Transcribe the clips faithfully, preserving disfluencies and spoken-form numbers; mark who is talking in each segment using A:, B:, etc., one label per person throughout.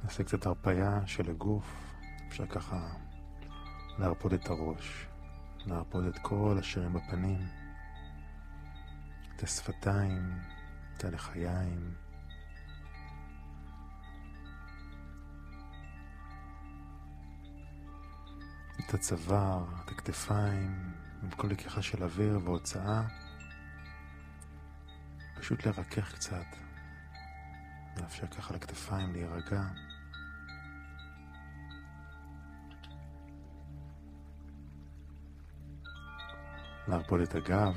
A: נעשה קצת הרפאיה של הגוף. אפשר ככה להרפות את הראש, להרפות את כל השרירים בפנים, את השפתיים, את הלחיים, את הצוואר, את הכתפיים, עם כל לקיחה של אוויר והוצאה. פשוט לרכך קצת, לאפשר ככה לכתפיים להירגע. להרפות את הגב,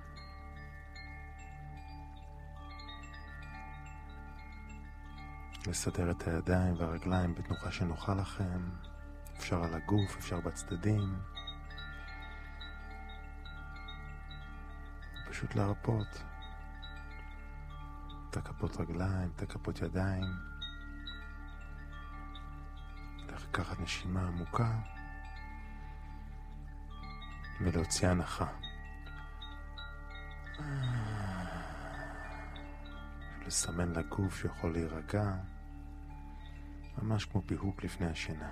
A: לסדר את הידיים והרגליים בתנוחה שנוחה לכם. אפשר על הגוף, אפשר בצדדים. פשוט להרפות את הכפות רגליים, את הכפות ידיים. לקחת נשימה עמוקה ולהוציא הנחה. לסמן לגוף שיכול להירגע, ממש כמו פיהוק לפני השינה.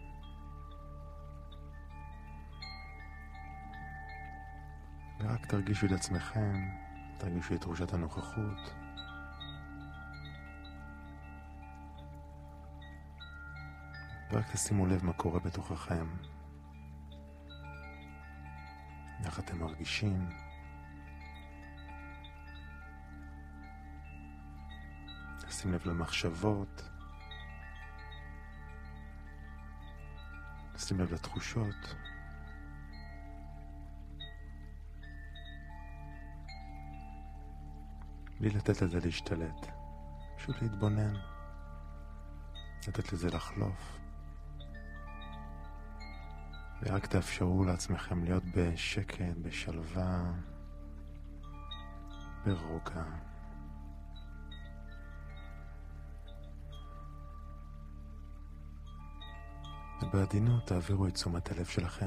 A: ורק תרגישו את עצמכם, תרגישו את תחושת הנוכחות. ורק תשימו לב מה קורה בתוככם. איך אתם מרגישים. שים לב למחשבות. שים לב לתחושות. בלי לתת לזה להשתלט. פשוט להתבונן. לתת לזה לחלוף. ורק תאפשרו לעצמכם להיות בשקט, בשלווה, ברוגע. ובעדינות תעבירו את תשומת הלב שלכם